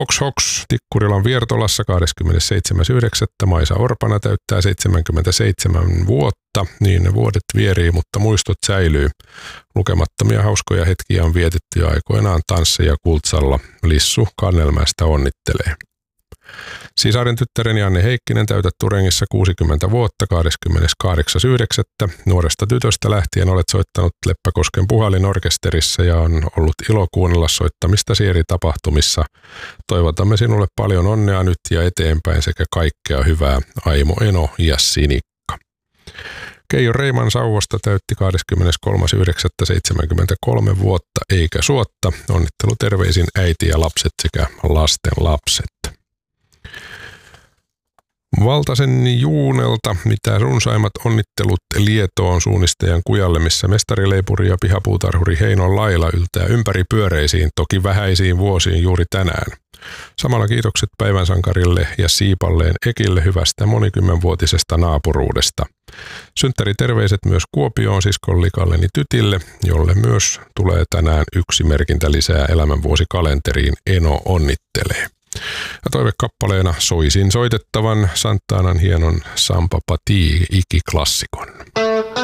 Hoks hoks, Tikkurilan Viertolassa 27.9. Maisa Orpana täyttää 77 vuotta, niin ne vuodet vierii, mutta muistot säilyy. Lukemattomia hauskoja hetkiä on vietetty aikoinaan tansseja Kultsalla. Lissu Kannelmäestä onnittelee. Sisaren tyttäreni Anne Heikkinen täytät Turengissa 60 vuotta 28.9. Nuoresta tytöstä lähtien olet soittanut Leppäkosken Puhallinorkesterissa ja on ollut ilo kuunnella soittamistasi eri tapahtumissa. Toivotamme sinulle paljon onnea nyt ja eteenpäin sekä kaikkea hyvää. Aimo Eno ja Sinikka. Keijo Reiman Sauvosta täytti 23.9.73 vuotta eikä suotta. Onnitteluterveisin äiti ja lapset sekä lasten lapset. Valtasen Juunelta, mitä runsaimmat onnittelut Lietoon suunnistajan kujalle, missä mestarileipuri ja pihapuutarhuri Heinon Laila yltää ympäripyöreisiin, toki vähäisiin vuosiin juuri tänään. Samalla kiitokset päivän sankarille ja Siipalleen Ekille hyvästä monikymmenvuotisesta naapuruudesta. Synttäriterveiset myös Kuopioon siskon likalleni Tytille, jolle myös tulee tänään yksi merkintä lisää elämänvuosikalenteriin. Eno onnittelee. Ja toivekappaleena soisin soitettavan Santanan hienon Sampa Pati ikiklassikon.